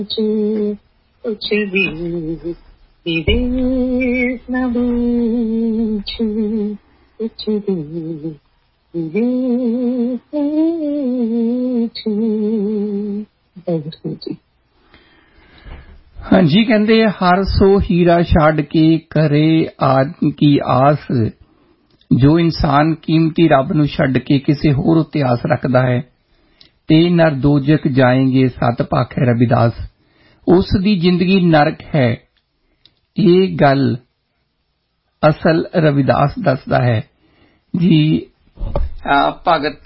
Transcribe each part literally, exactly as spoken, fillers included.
कुछ भी विवेक न बूझूं, कुछ भी विवेक न। हाँ जी, कहते हर सो हीरा छड़ के करे आदमी की आस, जो इंसान कीमती रब नूं छड़ के किसी होर उत्ते आस रखदा है ते नर दोजक जाएंगे सत पाखे रविदास। उस दी जिंदगी नरक है, ये गल असल रविदास दसदा है जी। भगत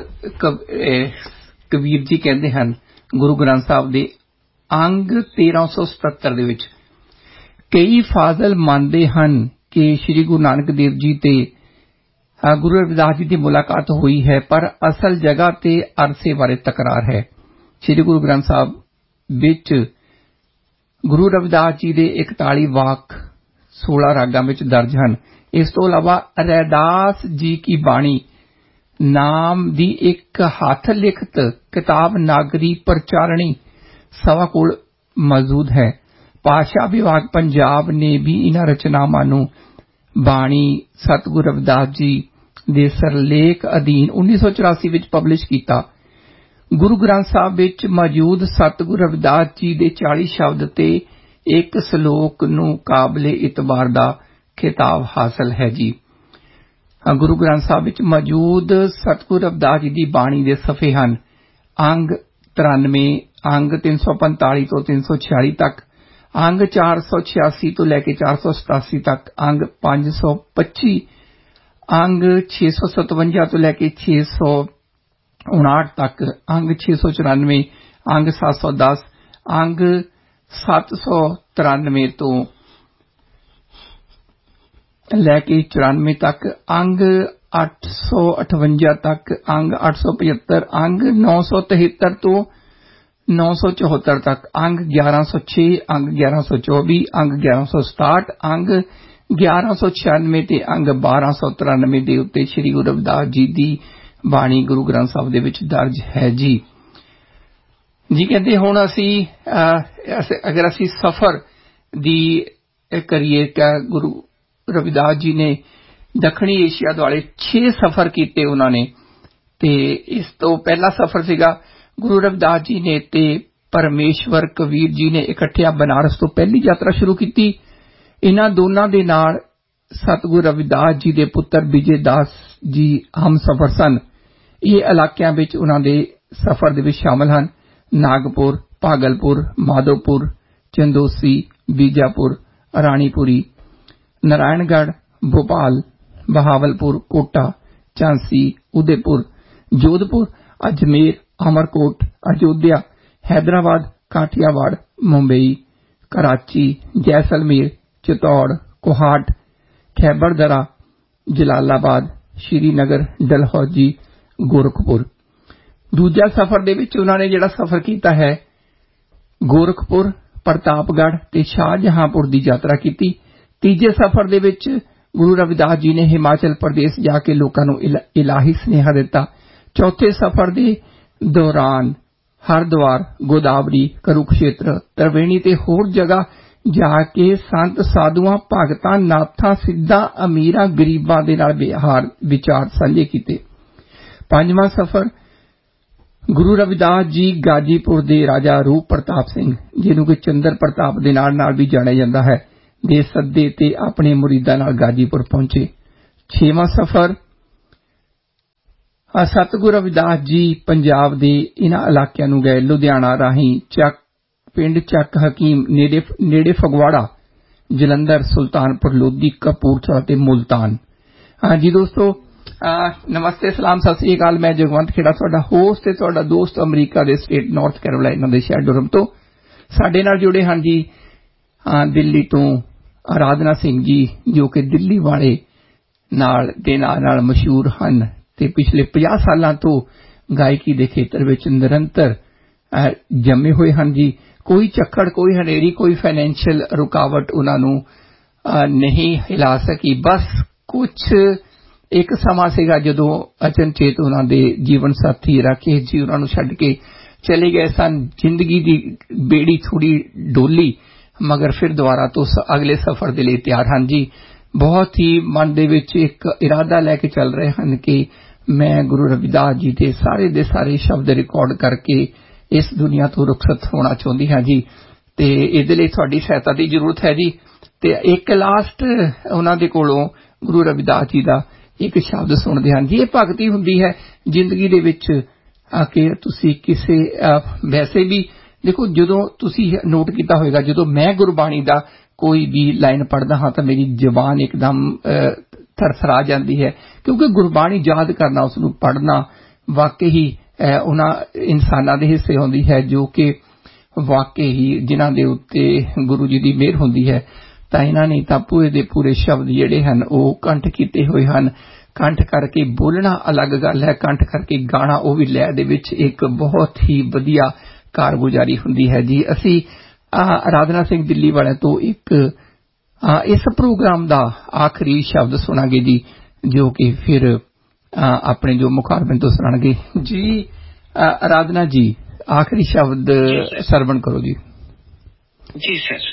कबीर जी कहते हैं गुरु ग्रंथ साहब दे अंग तेरह सौ सतहत्तर दे विच, कई फाजल मानते हैं कि श्री गुरु नानक देव जी ते गुरु रविदास जी की मुलाकात हुई है, पर असल जगह ते अरसे बारे तकरार है। श्री गुरु ग्रंथ साहब विच गुरु रविदास जी दे इकताली वाक सोलह रागां विच दर्ज हैं। इस तो अलावा रैदास जी की बाणी नाम दी एक हथ लिखत किताब नागरी प्रचारणी सवा कोल मौजूद है। भाषा विभाग पंजाब ने भी इन्हां रचनावां नूं बाणी सतगुरु रविदास जी दे सरलेख अधीन उन्नीस सौ चौरासी विच पबलिश कीता। गुरु ग्रंथ साहब विच मौजूद सतगुरु रविदास जी दे चालीस शब्द ते एक सलोक नूं काबिले इतबार दा खिताब हासिल है जी। गुरु ग्रंथ साहब विच मौजूद सतगुरु रविदास जी दी बाणी दे सफ़े हन अंग तिरानवे, अंग तीन सौ पैंताली तो तीन सौ छियाली तक, अंग चार सौ छियासी तो लैके चार सौ सतासी तक, अंग पांच सौ पच्ची, अंग छे सौ सतवंजा तो लैके छे सौ उनाहठ तक, अंग छे सौ चौरानवे, अंग सात सौ दस, अंग सत्त सौ तिरानवे तो लैके चौरानवे तक, अंग अठ सौ अठवंजा तक, अंग अठ सौ पचहत्तर, अंग नौ सौ तिहत्तर तो नौ सौ चौहत्तर तक, अंग ग्यारह सौ छे, अंग ग्यारह सौ चौबीस, अंग ग्यारह सौ सताहठ, अंग ग्यारह सौ छियानवे ते अंग बारह सौ तिरानवे दे उत्ते श्री गुरु रविदास जी दी बाणी गुरु ग्रंथ साहब दे विच दर्ज है जी। जी कहते हुण असी अगर असी सफर दी करिए क्या, गुरु रविदास जी ने दक्षिणी एशिया दुआले छे सफर कीते उन्होंने, ते इस तो पहला सफर सीगा गुरु रविदास जी ने ते परमेश्वर कबीर जी ने इकट्ठिया बनारस तो पहली यात्रा शुरू की। इन्हां दोनां दे नाल सतगुरु रविदास जी दे पुत्र विजय दास जी हम सफर सन। ये इलाकियां विच उन्हां दे सफर दे विच शामिल हन नागपुर, भागलपुर, माधोपुर, चंदोसी, बीजापुर, रानीपुरी, नारायणगढ़, भोपाल, बहावलपुर, कोटा, झांसी, उदयपुर, जोधपुर, अजमेर, अमरकोट, अयोध्या, हैदराबाद, काठियावाड़, मुंबई, कराची, जैसलमेर, चित्तौड़, कोहाट, खैबर दरा, जलालाबाद, श्रीनगर, डलहौजी, गोरखपुर। दूजा सफर दे विच उन्होंने जिहड़ा सफर कीता है गोरखपुर, प्रतापगढ़ ते शाहजहांपुर दी यात्रा की। तीजे सफर दे विच गुरु रविदास जी ने हिमाचल प्रदेश जाके लोकां नूं इलाही स्नेहा दिता। चौथे सफर दे दौरान हरिद्वार, गोदावरी, कुरुक्षेत्र, त्रिवेणी ते होर जगह जाके संत साधुआं, भगतां, नाथां, सिद्धां, अमीरां, गरीबां दे नाल विहार विचार सांझे कीते। पंजवां सफर गुरु रविदास जी गाजीपुर दे राजा रूप प्रताप सिंह, जिन्हों कि चंद्र प्रताप दे नाल नाल भी जाणिया जांदा है, दे सद्दे ते अपने मुरीदां नाल गाजीपुर पहुंचे। छेवां सफर सतगुरु रविदास जी पंजाब दे इन्हां इलाकिਆਂ ਨੂੰ गए। लुधियाना राही ਚੱਕ पिंड ਚੱਕ हकीम नेड़े नेड़े फगवाड़ा, जलंधर, सुल्तानपुर लोधी, कपूरथला ते मुल्तान। हाँ जी दोस्तों, आ, नमस्ते, सलाम, सत श्री अकाल। मैं जगवंत खेड़ा तुहाडा होस्ट ते तुहाडा दोस्त अमरीका दे स्टेट नॉर्थ कैरोलाइना दे शहर डुरम तो साडे नाल जुड़े हैं जी आ, दिल्ली तो आराधना सिंह जी, जो कि दिल्ली वाले नाल दे नाल मशहूर हैं ते पिछले पचास सालां तो गायकी दे खेतर विच निरंतर जमे हुए हैं जी। कोई चक्कड़, कोई हनेरी, कोई फाइनेंशियल रुकावट उन्हां नूं नहीं हिला सकी। बस कुछ एक समा सीगा जदों अचनचेत उन्हां दे जीवन साथी राकेश जी उन्हां नूं छड्ड के चले गए सन, जिंदगी की बेड़ी थोड़ी डोली, मगर फिर दोबारा तो अगले सफर दे लई तैयार हैं जी। बहुत ही मन दे विच एक इरादा लैके चल रहे हैं कि मैं गुरु रविदास जी के सारे दे सारे शब्द रिकॉर्ड करके इस दुनिया तो रुखसत होना चाहती हाँ जी। ते इहदे लई तुहाडी सहायता की जरूरत है जी। ते एक लास्ट उन्हां दे कोलों गुरु रविदास जी का एक शब्द सुनते हैं जी। ये भगती हुंदी है जिंदगी दे विच कि तुसी किसे वैसे भी देखो, जदों तुसी नोट किया होएगा, जदों मैं गुरबाणी दा कोई भी लाइन पढ़दा हाँ तो मेरी जबान एकदम थरथरा जाती है, क्योंकि गुरबाणी याद करना, उसनूं पढ़ना वाकई ही उन्हां इंसानां दे हिस्से होंदी है जो कि वाकई ही जिन्हां दे उत्ते गुरु जी दी मेहर होंदी है। तां इन्हां ने तां पूरे दे पूरे शब्द जिहड़े हन ओह कंठ कीते होए हन। कंठ करके बोलना अलग गल है, कंठ करके गाना वो भी लय दे विच एक बहुत ही वधिया कारगुजारी हुंदी है जी। असी आराधना सिंह दिल्ली वाले तो एक आ, इस प्रोग्राम दा आखिरी शब्द सुनांगे जी, जो कि फिर आ, अपने जो मुखारबिंद तो सुनांगे जी। आराधना जी, आखिरी शब्द सरवण करो जी। जी सर,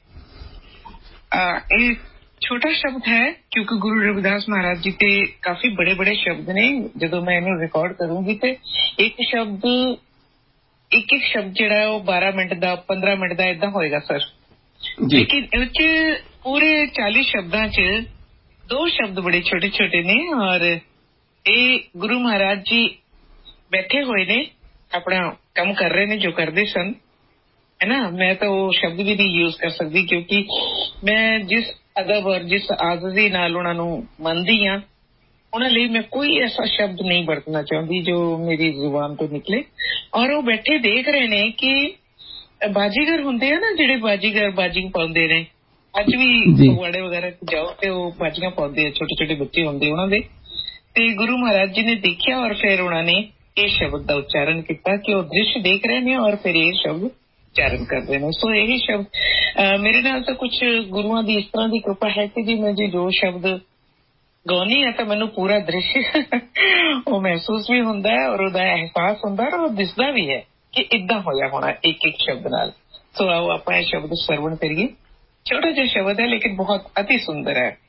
एक छोटा शब्द है क्योंकि गुरु रविदास महाराज जी के काफी बड़े बड़े शब्द ने। जो मैं इन्हें रिकॉर्ड करूंगी तो एक शब्द एक एक शब्द जिहड़ा है वो बारह मिनट का पंद्रह मिनट का इदा होएगा सर। लेकिन इस पूरे चालीस शब्दां च दो शब्द बड़े छोटे छोटे ने और ये गुरु महाराज जी बैठे हुए ने, अपना काम कर रहे ने जो करते सन, है ना। मैं तो वो शब्द भी नहीं यूज कर सकती क्योंकि मैं जिस अदब और जिस आज़ादी नाल उन्हां नूं मनदी हां, उन्हां लई मैं कोई ऐसा शब्द नहीं बरतना चाहती जो मेरी जुबान तो निकले। और वो बैठे देख रहे ने कि बाजीगर हुंदे आ ना, जिहड़े बाजीगर बाजी पाउंदे ने, अज भी फगवाड़े वगैरह जाओ ते वो बाजियां पाउंदे, छोटे छोटे बच्चे हुंदे उन्हां दे। ते गुरु महाराज जी ने देखिया और फिर उन्होंने ये शब्द का उच्चारण किया कि वो दृश्य देख रहे हैं और फिर ये शब्द उच्चारण कर रहे हैं। सो यही शब्द आ, मेरे नाल तो कुछ गुरुआं दी इस तरह की कृपा है कि जी मैं जी जो शब्द गाउनी है तो मैनू पूरा दृश्य वो महसूस भी हुंदा है और उहदा एहसास हुंदा है और दिसदा भी है कि इदा होया होना एक एक शब्द नाल। सो आओ आप शब्द सरवण करिए। छोटा जिहा शब्द है लेकिन बहुत अति सुंदर है।